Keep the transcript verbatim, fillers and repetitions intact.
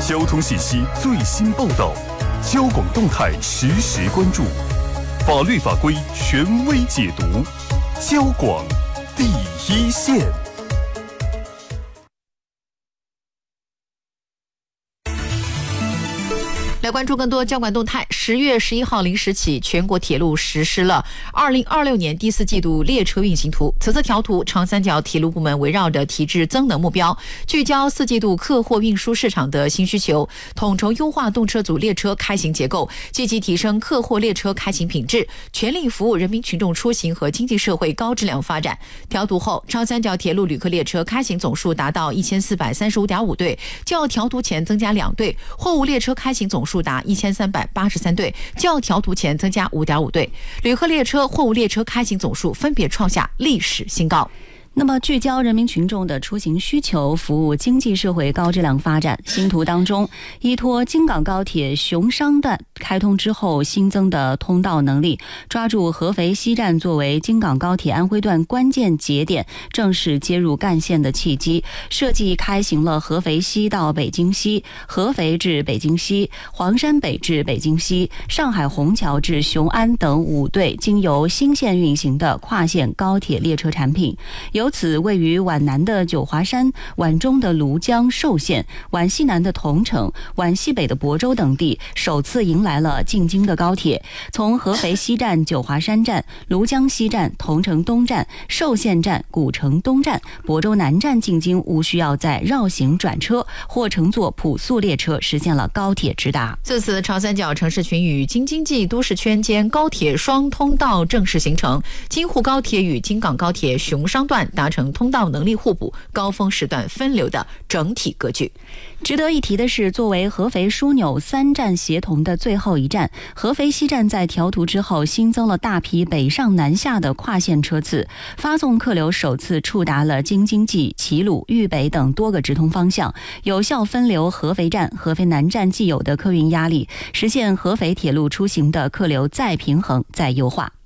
交通信息最新报道，交广动态实时关注，法律法规权威解读，交广第一线。 来关注更多交管动态。十月十一号零时起，全国铁路实施了二零二六年第四季度列车运行图。此次调图，长三角铁路部门围绕着提质增能目标，聚焦四季度客货运输市场的新需求，统筹优化动车组列车开行结构，积极提升客货列车开行品质，全力服务人民群众出行和经济社会高质量发展。调图后，长三角铁路旅客列车开行总数达到一千四百三十五点五对，较调图前增加两对；货物列车开行总数达一千三百八十三对，较调图前增加五点五对。旅客列车、货物列车开行总数分别创下历史新高。 那么聚焦人民群众的出行需求，服务经济社会高质量发展。新图当中，依托京港高铁熊商段开通之后新增的通道能力，抓住合肥西站作为京港高铁安徽段关键节点正式接入干线的契机，设计开行了合肥西到北京西、合肥至北京西、黄山北至北京西、上海虹桥至雄安等五对经由新线运行的跨线高铁列车产品。由此，位于皖南的九华山、皖中的庐江寿县、皖西南的桐城、皖西北的亳州等地首次迎来了进京的高铁。从合肥西站、九华山站、庐江西站、桐城东站、寿县站、古城东站、亳州南站进京无需要再绕行转车，或乘坐普速列车实现了高铁直达。 自此，长三角城市群与京津冀都市圈间高铁双通道正式形成，京沪高铁与京港高铁熊商段达成通道能力互补、高峰时段分流的整体格局。 值得一提的是，作为合肥枢纽三站协同的最后一站，合肥西站在调图之后新增了大批北上南下的跨线车次，发送客流首次触达了京津冀、齐鲁、豫北等多个直通方向，有效分流合肥站、合肥南站既有的客运压力，实现合肥铁路出行的客流再平衡再优化。